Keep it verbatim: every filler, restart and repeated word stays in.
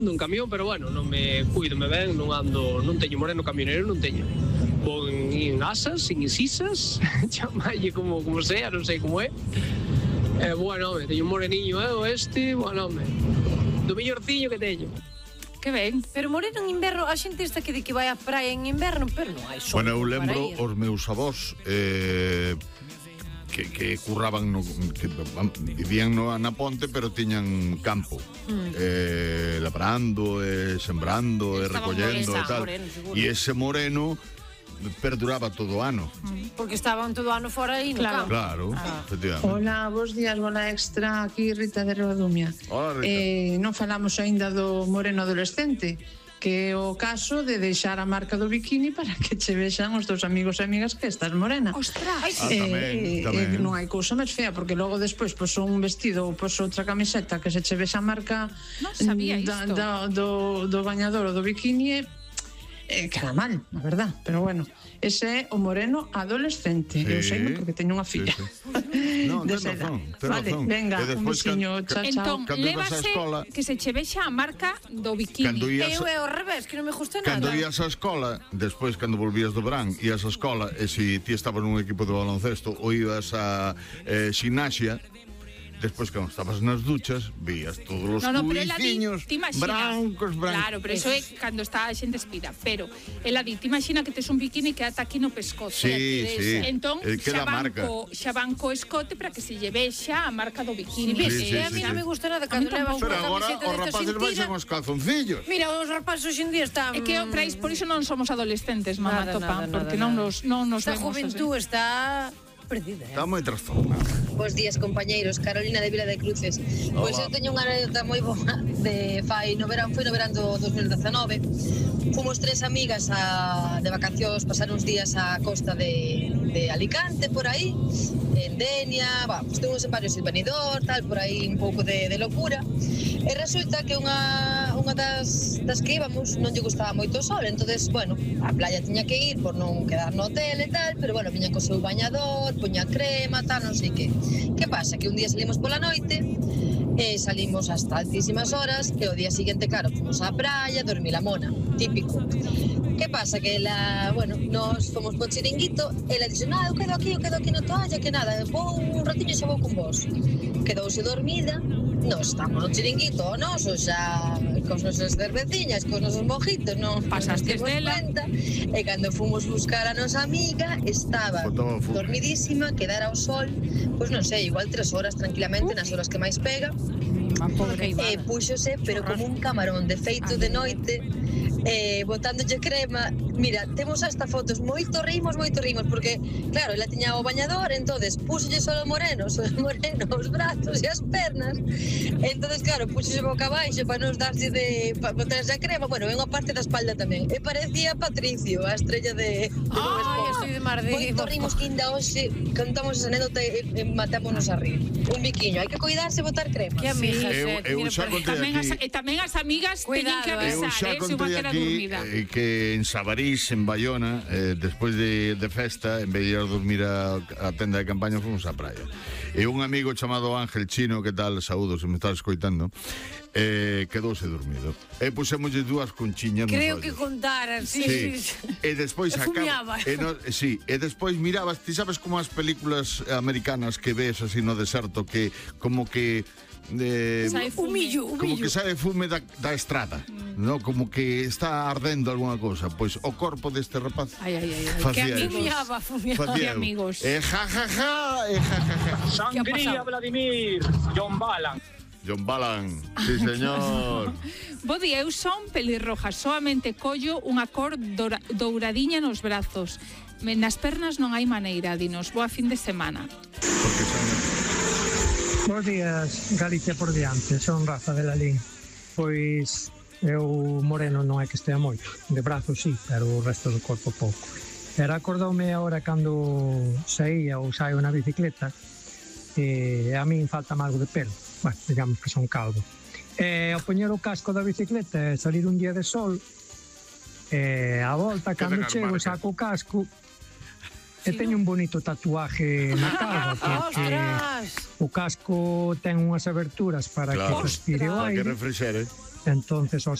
nun camión, pero bueno, non me cuido, me ben, non ando, non teño moreno camionero, non teño. Vou en asas, en sisas, chamalle como, como sea, non sei como é. Eh, bueno, home, teño un moreniño, eh, o este, bueno, home, do mellorciño que teño. Que ben, pero moreno en inverno, a xente esta que di que vai á praia en inverno, pero non hai sol. Bueno, eu lembro os meus avós, eh... que, que curraban no, que vivían no, na ponte, pero tiñan campo, mm. eh, labrando, eh, sembrando, eh, recollendo e tal, e ese moreno perduraba todo o ano. Mm. Porque estaban todo o ano fora aí no claro. campo. Claro, ah. efectivamente. Hola, bons días, bola extra, aquí Rita de Rodumia. Hola, Rita. Eh, non falamos aínda do moreno adolescente, que é o caso de deixar a marca do bikini para que che vexan os teus amigos e amigas que estás morena. Ostras! Ah, eh, tamén, eh, tamén. Eh, non hai cousa máis fea, porque logo despois pois un vestido ou pois outra camiseta que se che vexa a marca non sabía da, isto. da, do, do bañador ou do bikini, eh, queda mal, a verdad, pero bueno, ese é o moreno adolescente. Sí, eu sei porque teño unha filla. Sí, sí. Non, ten razón, ten vale, razón. venga, un besiño, chao, chao. Entón, lévase que se che vexa a marca do bikini. Eu é ao revés, que non me gusta nada. Cando ías á escola, despois cando volvías do verán, ías á escola, e se ti estabas nun equipo de baloncesto ou ibas a eh, ximnasia, despois cando estabas nas duchas, vías todos os no, no, cuiciños brancos, brancos. Claro, pero eso é cando está a xente espida. Pero ela di, ti imagina que tes un bikini que ata aquí no pescozo. Sí, sí. Entón, eh, xa van, co, xa van co escote para que se lle vexa a marca do bikini. Sí, sí, sí, eh, a mí sí, non sí. me gusta nada cando levas pero agora os rapaces baixan os calzoncillos. Mira, os rapaces hoxe en día están... É que para iso, por iso non somos adolescentes, mamá Nada, Topa, nada, porque nada, non nos, non nos Esta vemos juventud así. está perdida, eh? Está moi trastornada. Bos días, compañeiros. Carolina de Vila de Cruces. Pois eu teño unha anécdota moi boa de fai no verán, foi no verán do dos mil dezanove. Fomos tres amigas a, de vacacións, pasar uns días á costa de, de Alicante, por aí, en Denia, bah, pues, estuvimos en varios Benidorm, tal, por aí un pouco de, de locura. E resulta que unha, unha das, das que íbamos non lle gustaba moito o sol, entonces, bueno, a playa tiña que ir por non quedar no hotel e tal, pero bueno, viña co seu bañador, poña crema, tal, non sei que. Que pasa? Que un día salimos pola noite e salimos hasta altísimas horas e o día seguinte, claro, fomos á praia, dormir la mona, típico. Que pasa? Que ela, bueno, nos fomos po chiringuito e ela dixo, nada, eu quedo aquí, eu quedo aquí na toalla, que nada, vou un ratiño e xa vou con vos. Quedouse dormida, nos estamos no chiringuito, o noso, xa cos nosos cerveciñas, cos nosos mojitos, non pasaste dela. Cuenta, e cando fomos buscar a nosa amiga, estaba dormidísima, quedara ao sol, pois non sei, igual tres horas tranquilamente, nas horas que máis pega, e puxose, pero como un camarón de feito de noite, eh, botándolle crema. Mira, temos hasta fotos, moito rimos, moito rimos, porque, claro, ela tiña o bañador, entonces púxolle solo moreno, solo moreno, os brazos e as pernas, entonces, claro, púxolle boca abaixo para nos darse de, para botarse a crema, bueno, é unha parte da espalda tamén, e parecía Patricio, a estrella de... Ai, estoy de mar de... Moito rimos que ainda hoxe contamos esa anécdota e, e matámonos a rir. Un biquiño, hai que cuidarse e botar crema. Que amigas, Eu, eu xa contei tamén aquí... As, e tamén as amigas teñen que Eu avisar, xa eh, se unha contei queda aquí dormida. eh, que en Sabarís, en Bayona, eh, despois de, de festa, en vez de ir a dormir a, a tenda de campaña, fomos á praia. E un amigo chamado Ángel Chino, que tal, saúdo, se me estás escoitando, eh, quedouse dormido. E pusémoslle dúas conchiñas nos Creo ollos. que contaran, sí, Sí. sí. E despois E acaba, fumiaba. e no, sí, e despois mirabas, ti sabes como as películas americanas que ves así no deserto, que como que eh, Un millo, un como millo. que sae fume da, da estrada, mm. no? Como que está ardendo alguna cosa. Pois o corpo deste rapaz Ai, ai, ai, ai. facía Que eso. Fumiaba, fumiaba. Facía Que amigos. E ja, ja, ja, e ja, ja, ja. Sangría, Vladimir, John Balan. John Balan, sí, señor. Bo día, eu son pelirroja, soamente collo unha cor dora, douradiña nos brazos. Me- Nas pernas non hai maneira, dinos, boa fin de semana. Porque son... Bos días, Galicia por diante, son Rafa de Lalín. Pois eu moreno non é que estea moito, de brazos sí, pero o resto do corpo pouco. Era acordoume agora cando saía ou saio na bicicleta, e a min falta algo de pelo, bueno, digamos que son calvo. E ao poñer o casco da bicicleta e salir un día de sol, e a volta cando chego saco o casco, e teño un bonito tatuaje na calva, porque Ostras! o casco ten unhas aberturas para Claro, que respire o para que aire, refrexere. entonces ao